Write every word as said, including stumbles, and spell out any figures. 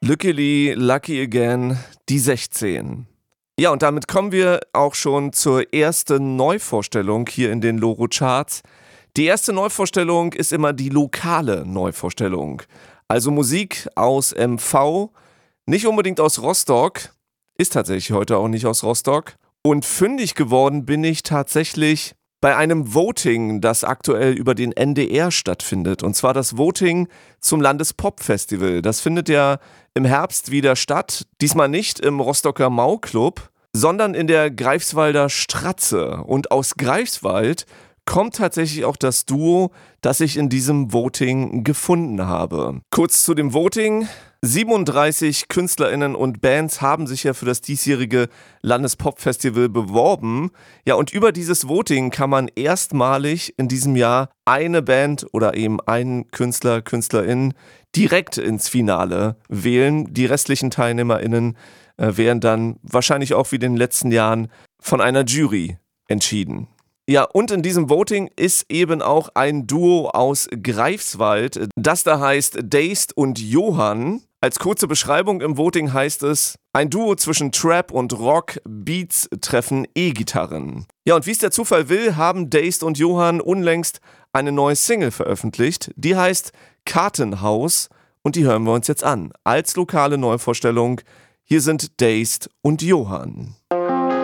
Luckily, Lucky Again, die sechzehn. Ja, und damit kommen wir auch schon zur ersten Neuvorstellung hier in den Loro Charts. Die erste Neuvorstellung ist immer die lokale Neuvorstellung. Also Musik aus M V, nicht unbedingt aus Rostock, ist tatsächlich heute auch nicht aus Rostock. Und fündig geworden bin ich tatsächlich bei einem Voting, das aktuell über den N D R stattfindet. Und zwar das Voting zum Landespop-Festival. Das findet ja im Herbst wieder statt. Diesmal nicht im Rostocker Mau-Club, sondern in der Greifswalder Stratze. Und aus Greifswald kommt tatsächlich auch das Duo, das ich in diesem Voting gefunden habe. Kurz zu dem Voting. siebenunddreißig KünstlerInnen und Bands haben sich ja für das diesjährige Landespop-Festival beworben. Ja, und über dieses Voting kann man erstmalig in diesem Jahr eine Band oder eben einen Künstler, KünstlerInnen direkt ins Finale wählen. Die restlichen TeilnehmerInnen äh, werden dann wahrscheinlich auch wie in den letzten Jahren von einer Jury entschieden. Ja, und in diesem Voting ist eben auch ein Duo aus Greifswald, das da heißt Dazed und Johann. Als kurze Beschreibung im Voting heißt es: ein Duo zwischen Trap und Rock, Beats treffen E-Gitarren. Ja, und wie es der Zufall will, haben Dazed und Johann unlängst eine neue Single veröffentlicht. Die heißt Kartenhaus und die hören wir uns jetzt an. Als lokale Neuvorstellung, hier sind Dazed und Johann.